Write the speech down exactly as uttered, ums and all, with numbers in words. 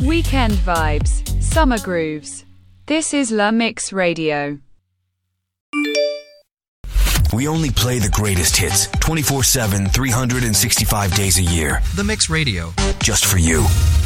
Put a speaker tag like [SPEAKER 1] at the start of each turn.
[SPEAKER 1] Weekend vibes, summer grooves. This is La Mix Radio.
[SPEAKER 2] We only play the greatest hits twenty-four seven, three hundred sixty-five days a year.
[SPEAKER 3] The Mix Radio.
[SPEAKER 2] Just for you.